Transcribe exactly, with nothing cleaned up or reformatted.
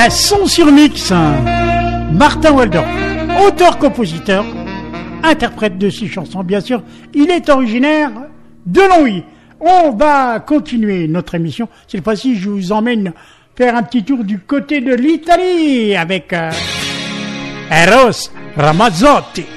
à son sur mix. Martin Waldorf, auteur-compositeur, interprète de ces chansons, bien sûr. Il est originaire de Longwy. On va continuer notre émission. Cette fois-ci, je vous emmène faire un petit tour du côté de l'Italie avec euh, Eros Ramazzotti.